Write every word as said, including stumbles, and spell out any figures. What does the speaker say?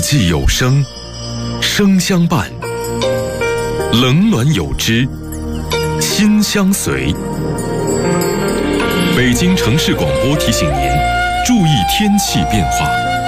季有声，声相伴；冷暖有知，心相随。北京城市广播提醒您，注意天气变化。